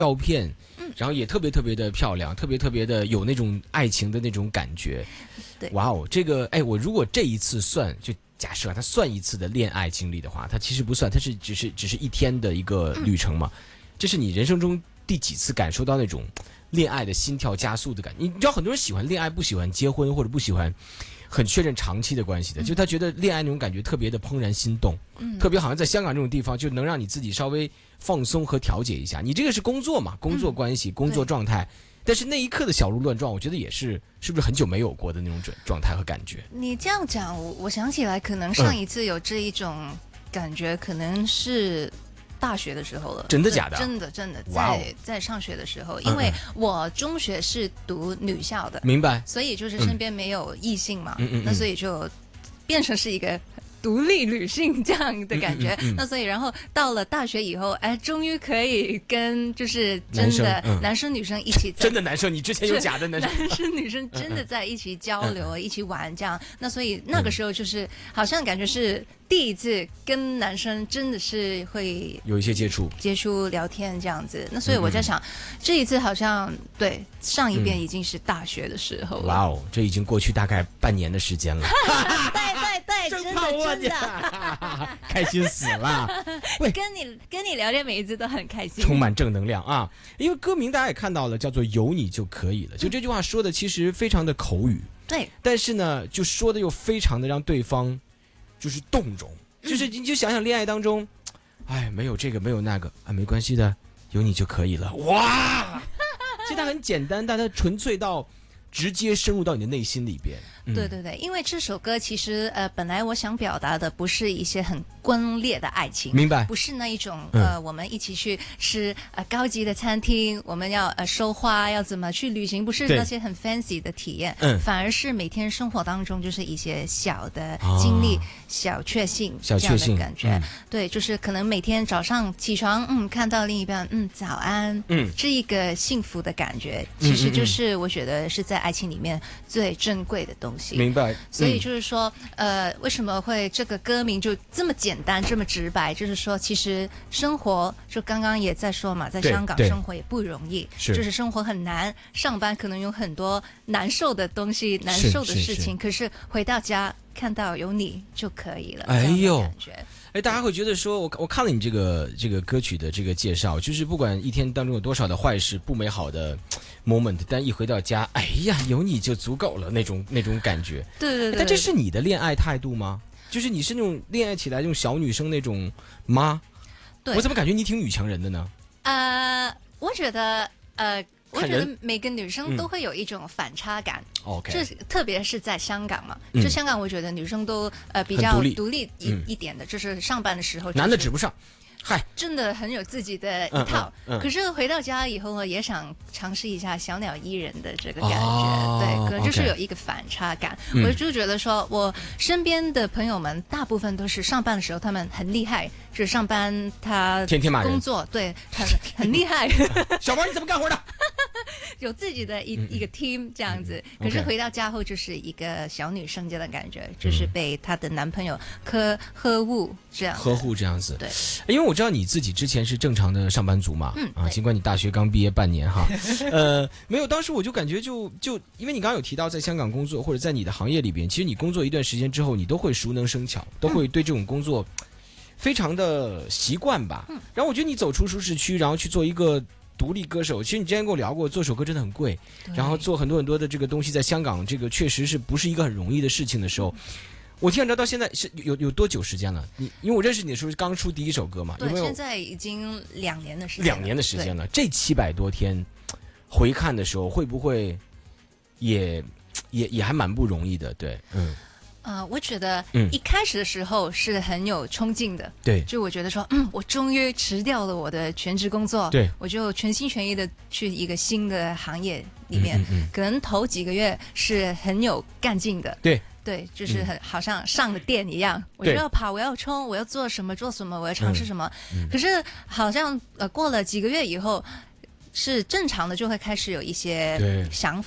照片，然后也特别特别的漂亮，特别特别的有那种爱情的那种感觉。 对， 哇哦，这个我如果这一次算，就假设他算一次的恋爱经历的话，他其实不算，他是只是一天的一个旅程嘛。这是你人生中第几次感受到那种恋爱的心跳加速的感觉？你知道很多人喜欢恋爱，不喜欢结婚，或者不喜欢很确认长期的关系的，就他觉得恋爱那种感觉特别的怦然心动，特别好像在香港这种地方就能让你自己稍微放松和调节一下。你这个是工作嘛，工作关系、工作状态，但是那一刻的小鹿乱撞，我觉得也是不是很久没有过的那种状态和感觉？ 你这样讲，我想起来，可能上一次有这一种感觉，可能是大学的时候了。 真的假的？ 真的在上学的时候， 嗯因为我中学是读女校的， 明白？ 所以就是身边没有异性嘛， 嗯那所以就变成是一个独立女性这样的感觉。那所以然后到了大学以后，哎，终于可以跟就是真的男生女生一起在， 真的男生，你之前有假的男生， 男生女生真的在一起交流，一起玩这样。那所以那个时候就是好像感觉是第一次跟男生真的是会有一些接触聊天这样子。那所以我在想，这一次好像对上一遍已经是大学的时候了。 哇哦，这已经过去大概半年的时间了。 对，真的， 开心死了。 跟你聊天每一次都很开心， 充满正能量啊！因为歌名大家也看到了，叫做有你就可以了。就这句话说的其实非常的口语， 对， 但是呢，就说的又非常的让对方就是动容。就是你就想想恋爱当中，哎，没有这个没有那个啊，没关系的，有你就可以了。哇，其实它很简单，但它纯粹到直接深入到你的内心里边。 对，因为这首歌其实本来我想表达的不是一些很轰烈的爱情， 明白？ 不是那一种我们一起去吃高级的餐厅，我们要收花，要怎么去旅行，不是那些很 fancy 的体验，反而是每天生活当中就是一些小的经历、小确幸这样的感觉。对，就是可能每天早上起床，看到另一半，早安，这一个幸福的感觉，其实就是我觉得是在爱情里面最珍贵的东西。 明白。 所以就是说，为什么会这个歌名就这么简单、这么直白？就是说，其实生活就刚刚也在说嘛，在香港生活也不容易，就是生活很难，上班可能有很多难受的东西、难受的事情，可是回到家看到有你就可以了。哎呦，感觉。 大家会觉得说，我看了你这个歌曲的这个介绍，就是不管一天当中有多少的坏事、不美好的 moment， 但一回到家，哎呀，有你就足够了，那种感觉。 对。 但这是你的恋爱态度吗？就是你是那种恋爱起来那种小女生那种吗？ 对。 我怎么感觉你挺女强人的呢？ 我觉得每个女生都会有一种反差感。 OK， 这特别是在香港嘛，就香港，我觉得女生都比较独立一点的，就是上班的时候， 男的指不上。嗨， 真的很有自己的一套。可是回到家以后呢，也想尝试一下小鸟依人的这个感觉。对，可能就是有一个反差感。我就觉得说，我身边的朋友们大部分都是上班的时候，他们很厉害，就是上班他天天骂人， 工作对很厉害。 小王你怎么干活的？ 有自己的一个 team 这样子，可是回到家后就是一个小女生这样的感觉，就是被她的男朋友呵护这样子。对， 因为我知道你自己之前是正常的上班族嘛，尽管你大学刚毕业半年哈，没有，当时我就感觉就因为你刚刚有提到在香港工作或者在你的行业里边，其实你工作一段时间之后，你都会熟能生巧，都会对这种工作非常的习惯吧。然后我觉得你走出舒适区，然后去做一个独立歌手，其实你之前跟我聊过，做首歌真的很贵，然后做很多的这个东西，在香港这个确实是不是一个很容易的事情的时候，我听着到现在是有多久时间了？因为我认识你的时候是刚出第一首歌嘛， 对， 有没有现在已经2年的时间了。 2年的时间了，这700多天回看的时候，会不会也还蛮不容易的？对， 我觉得一开始的时候是很有冲劲的， 对， 就我觉得说，我终于辞掉了我的全职工作， 对， 我就全心全意的去一个新的行业里面，可能头几个月是很有干劲的，对，就是好像上了电一样，我就要跑，我要冲，我要做什么，我要尝试什么，可是好像过了几个月以后，是正常的就会开始有一些想法。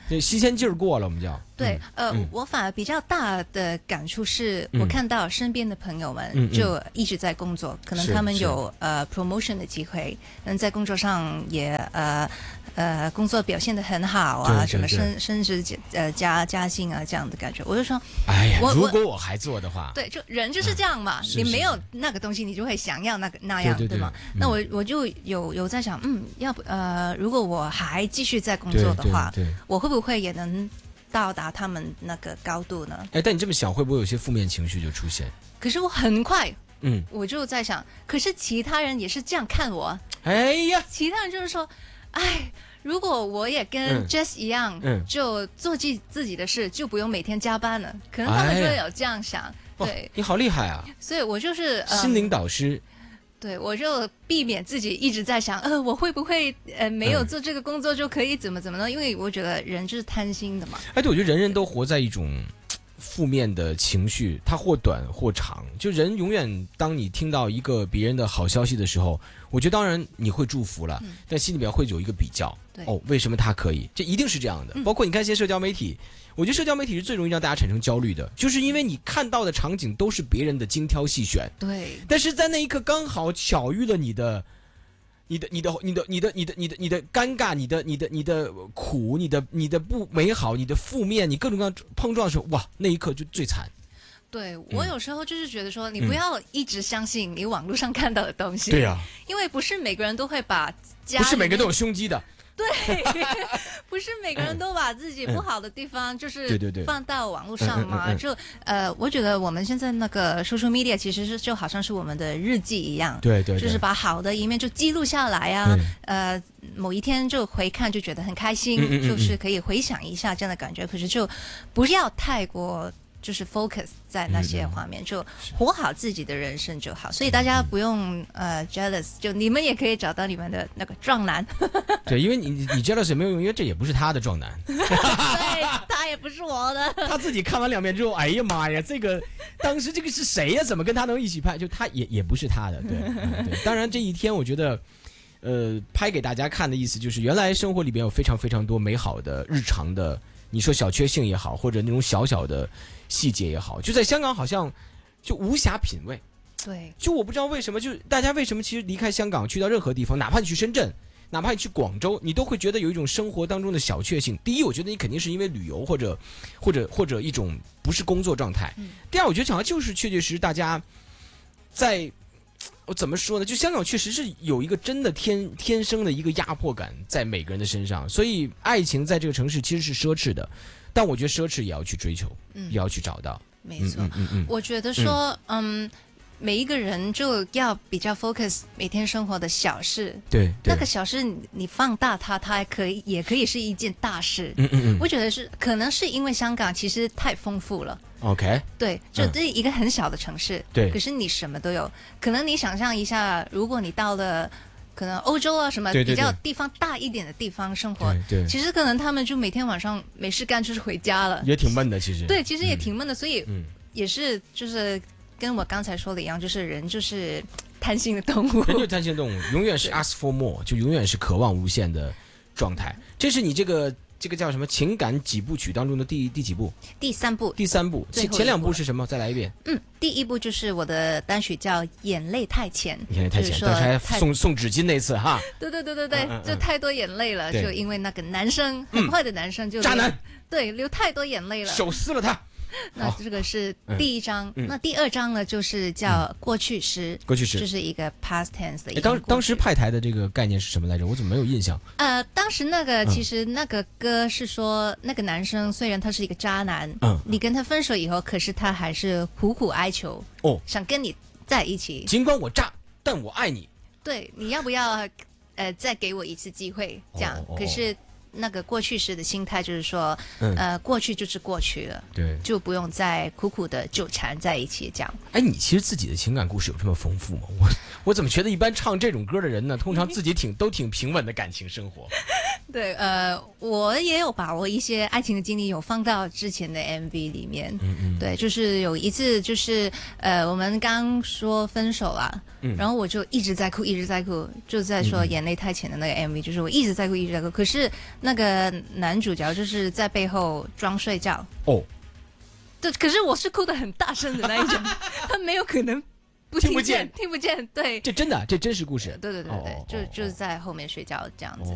这新鲜劲儿过了，我们叫。 对，我反而比较大的感触是，我看到身边的朋友们就一直在工作，可能他们有promotion 的机会，在工作上也工作表现得很好啊，什么升职加薪啊这样的感觉，我就说， 哎呀，如果我还做的话， 对，就人就是这样嘛，你没有那个东西，你就会想要那样，对吗？那我就有在想，要不如果我还继续在工作的话，我会不会也能到达他们那个高度呢？ 哎，但你这么想，会不会有些负面情绪就出现？ 可是我很快，我就在想，可是其他人也是这样看我。 哎呀， 其他人就是说，哎，如果我也跟 Jess 一样，就做自己的事，就不用每天加班了。可能他们就会有这样想。对， 你好厉害啊！ 所以我就是心灵导师。 对，我就避免自己一直在想，我会不会没有做这个工作就可以怎么呢？因为我觉得人就是贪心的嘛。 哎，对，我觉得人人都活在一种负面的情绪，它或短或长。就人永远，当你听到一个别人的好消息的时候，我觉得当然你会祝福了，但心里边会有一个比较。哦，为什么他可以？这一定是这样的。包括你看一些社交媒体。我觉得社交媒体是最容易让大家产生焦虑的，就是因为你看到的场景都是别人的精挑细选， 对。 但是在那一刻刚好巧遇了你的尴尬，你的苦，你的不美好，你的负面，你各种各样碰撞的时候，哇，那一刻就最惨。 对，我有时候就是觉得说，你不要一直相信你网络上看到的东西， 对呀， 因为不是每个人都会把不是每个人都有胸肌的。 对，不是每个人都把自己不好的地方就是放到网络上嘛。就我觉得我们现在那个 social media 其实是就好像是我们的日记一样， 对， 就是把好的一面就记录下来啊。某一天就回看就觉得很开心，就是可以回想一下这样的感觉。可是就不要太过。就是 focus 在那些画面，就活好自己的人生就好。所以大家不用jealous， 就你们也可以找到你们的那个壮男。 对，因为你 jealous 也没有用，因为这也不是他的壮男。 对，他也不是我的。 他自己看完2遍之后，哎呀妈呀，这个当时这个是谁呀？怎么跟他能一起拍？就他也不是他的。对，对。当然这一天我觉得。拍给大家看的意思就是，原来生活里边有非常非常多美好的日常的，你说小确幸也好，或者那种小小的细节也好，就在香港好像就无暇品味。 对， 就我不知道为什么，就大家为什么其实离开香港去到任何地方，哪怕你去深圳，哪怕你去广州，你都会觉得有一种生活当中的小确幸。第一，我觉得你肯定是因为旅游或者一种不是工作状态。第二，我觉得好像就是确确实实大家在。我怎么说呢？就香港确实是有一个真的天生的一个压迫感在每个人的身上，所以爱情在这个城市其实是奢侈的，但我觉得奢侈也要去追求，也要去找到。 没错，我觉得说，每一个人就要比较 focus 每天生活的小事， 对， 那个小事你放大它也可以是一件大事。我觉得是可能是因为香港其实太丰富了。 OK， 对，就这一个很小的城市， 对， 可是你什么都有。可能你想象一下，如果你到了可能欧洲啊什么比较地方大一点的地方生活， 对， 其实可能他们就每天晚上没事干就是回家了， 也挺闷的其实。 对，其实也挺闷的，所以也是就是跟我刚才说的一样，就是人就是贪心的动物， 人就是贪心的动物，永远是 ask for more， 就永远是渴望无限的状态。这是你这个叫什么情感几部曲当中的第几部？ 第三部。 前2部是什么？再来一遍。 第一部就是我的单曲叫《眼泪太浅》， 眼泪太浅，当时还送纸巾那次哈。 对，就太多眼泪了，就因为那个男生很坏的男生就渣男， 对，流太多眼泪了， 手撕了他。 那这个是第一章，那第2章呢，就是叫过去时，就是一个 past tense 的一个。 当时派台的这个概念是什么来着？我怎么没有印象？ 当时那个其实那个歌是说，那个男生虽然他是一个渣男，你跟他分手以后，可是他还是苦苦哀求，想跟你在一起。 尽管我渣，但我爱你。 对，你要不要再给我一次机会？这样，可是。那个过去时的心态就是说，过去就是过去了， 对， 就不用再苦苦的纠缠在一起这样。 哎，你其实自己的情感故事有这么丰富吗？我怎么觉得一般唱这种歌的人呢，通常自己都挺平稳的感情生活。 对，我也有把握一些爱情的经历，有放到之前的 MV 里面。对，就是有一次，就是我们刚说分手啦，然后我就一直在哭，就在说眼泪太浅的那个 MV，就是我一直在哭，可是那个男主角就是在背后装睡觉。 哦， 对，可是我是哭得很大声的那一种，他没有可能不听不见，对， 这真的，这真实故事。 对，就是在后面睡觉这样子。